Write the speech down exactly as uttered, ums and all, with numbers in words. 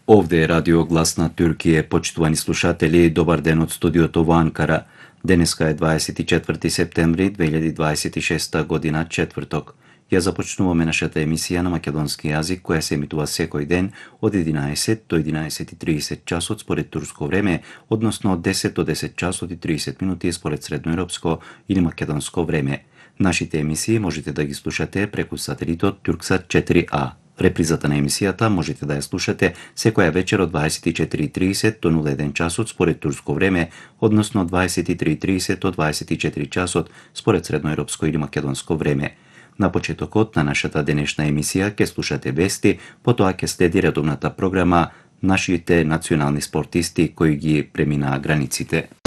Ovde je Radio Glasna Türkije, počituvani slušatelji, dobar den od studiото во Анкара. Денеска е двадесет и четврти септември две хиляди двадесет и шеста година, четврток. Ја започнуваме нашата емисија на македонски јазик, која се емитува секој ден од единаесет до единаесет и тридесет часот според турско време, односно од десет до десет часот и тридесет минути според средноевропско или македонско време. Нашите емисии можете да ги слушате преку сателитот Турксат четири А. Репризата на емисијата можете да ја слушате секоја вечер од двадесет и четири и тридесет до нула еден часот според турско време, односно од двадесет и три и тридесет до двадесет и четири часот според средноевропско или македонско време. На почетокот на нашата денешна емисија ќе слушате вести, потоа ќе следи редовната програма Нашите национални спортисти кои ги преминаа границите.